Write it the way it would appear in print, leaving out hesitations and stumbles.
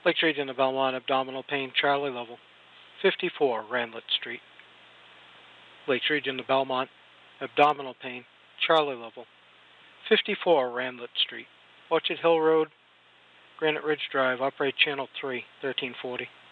Lakes Region of Belmont, abdominal pain, Charlie level, 54 Randlett Street. Lakes Region of Belmont, abdominal pain, Charlie level, 54 Randlett Street. Orchard Hill Road, Granite Ridge Drive, upright channel 3, 1340.